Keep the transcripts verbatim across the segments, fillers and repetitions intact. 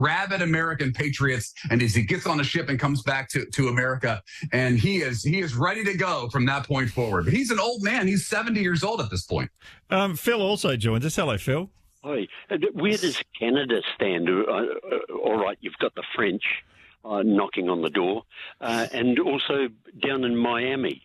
rabid American patriots, and as he gets on a ship and comes back to, to America, and he is he is ready to go from that point forward. But he's an old man. He's seventy years old at this point. Um, Phil also joins us. Hello, Phil. Hi. Where does Canada stand? Uh, uh, all right, you've got the French uh, knocking on the door, uh, and also down in Miami.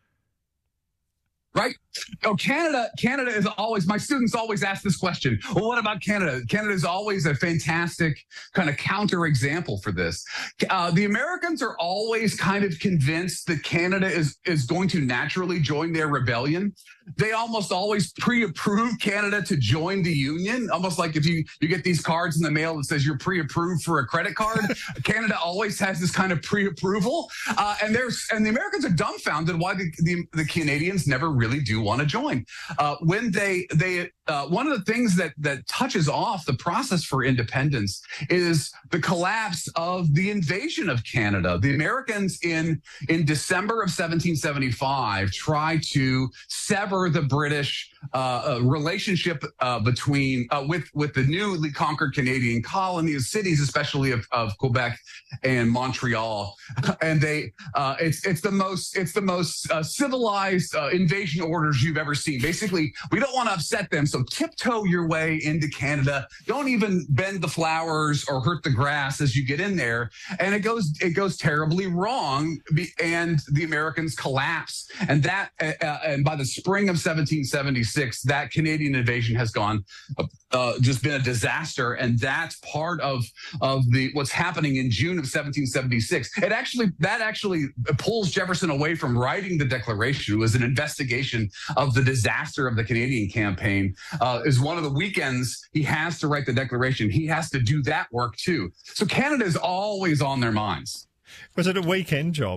Right. Oh, Canada, Canada is always, my students always ask this question. Well, what about Canada? Canada is always a fantastic kind of counter example for this. Uh, the Americans are always kind of convinced that Canada is, is going to naturally join their rebellion. They almost always pre-approve Canada to join the Union, almost like if you, you get these cards in the mail that says you're pre-approved for a credit card. Canada always has this kind of pre-approval. Uh, and there's, and the Americans are dumbfounded why the, the, the Canadians never really do want to join. Uh, when they, they, uh, one of the things that, that touches off the process for independence is the collapse of the invasion of Canada. The Americans in, in December of seventeen seventy-five try to sever the British uh, relationship uh, between uh, with with the newly conquered Canadian colonies, cities, especially of, of Quebec and Montreal, and they uh, it's it's the most it's the most uh, civilized uh, invasion orders you've ever seen. Basically, we don't want to upset them, so tiptoe your way into Canada. Don't even bend the flowers or hurt the grass as you get in there, and it goes it goes terribly wrong, and the Americans collapse, and that uh, and by the spring of seventeen seventy-six, that Canadian invasion has gone uh, just been a disaster, and that's part of of the what's happening in June of seventeen seventy-six. It actually that actually pulls Jefferson away from writing the Declaration. It was an investigation of the disaster of the Canadian campaign. Uh, is one of the weekends he has to write the Declaration. He has to do that work too. So Canada is always on their minds. Was it a weekend job?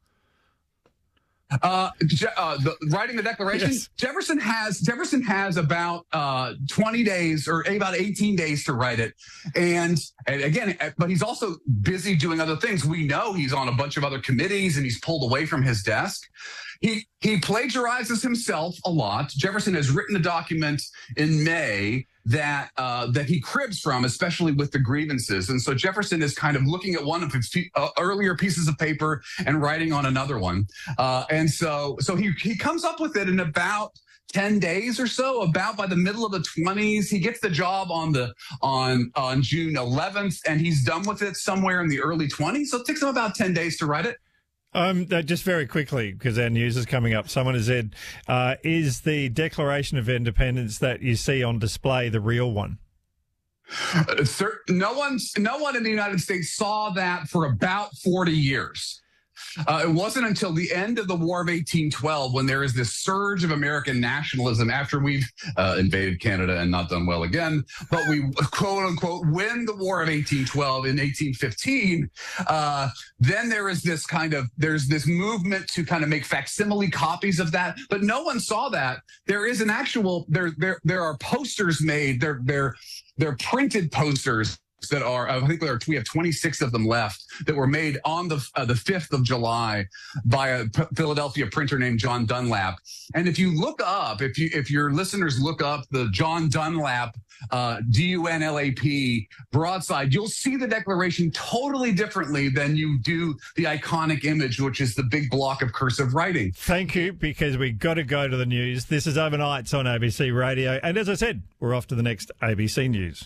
Uh, uh, the, writing the Declaration, yes. Jefferson has Jefferson has about uh, twenty days or about eighteen days to write it, and, and again, but he's also busy doing other things. We know he's on a bunch of other committees and he's pulled away from his desk. He he plagiarizes himself a lot. Jefferson has written a document in May that uh, that he cribs from, especially with the grievances. And so Jefferson is kind of looking at one of his uh, earlier pieces of paper and writing on another one. Uh, and so so he he comes up with it in about ten days or so. About by the middle of the twenties, he gets the job on the on on June eleventh, and he's done with it somewhere in the early twenties. So it takes him about ten days to write it. Um, uh, just very quickly, because our news is coming up, someone has said, uh, is the Declaration of Independence that you see on display the real one? Uh, sir, no one's, no one in the United States saw that for about forty years. Uh, it wasn't until the end of the War of eighteen twelve when there is this surge of American nationalism after we've uh, invaded Canada and not done well again, but we quote unquote win the War of eighteen twelve in eighteen fifteen. Uh, then there is this kind of there's this movement to kind of make facsimile copies of that, but no one saw that. There is an actual there there there are posters made. They're they're they're printed posters that are, I think there are, we have twenty-six of them left that were made on the uh, the fifth of July by a P- Philadelphia printer named John Dunlap. And if you look up, if you if your listeners look up the John Dunlap, uh, D U N L A P broadside, you'll see the Declaration totally differently than you do the iconic image, which is the big block of cursive writing. Thank you, because we got to go to the news. This is Overnights on A B C Radio. And as I said, we're off to the next A B C News.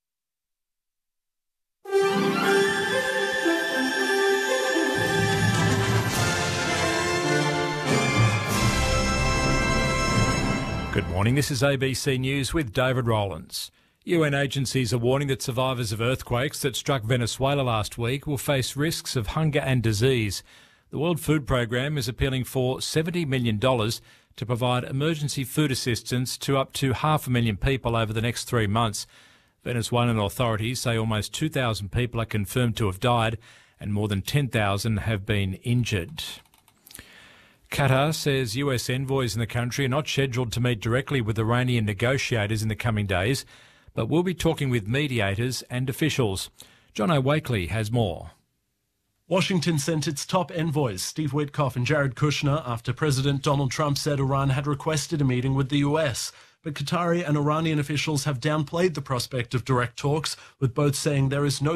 Good morning, this is A B C News with David Rowlands. U N agencies are warning that survivors of earthquakes that struck Venezuela last week will face risks of hunger and disease. The World Food Programme is appealing for seventy million dollars to provide emergency food assistance to up to half a million people over the next three months. Venezuelan authorities say almost two thousand people are confirmed to have died and more than ten thousand have been injured. Qatar says U S envoys in the country are not scheduled to meet directly with Iranian negotiators in the coming days, but will be talking with mediators and officials. John O'Wakely has more. Washington sent its top envoys, Steve Witkoff and Jared Kushner, after President Donald Trump said Iran had requested a meeting with the U S. But but Qatari and Iranian officials have downplayed the prospect of direct talks, with both saying there is no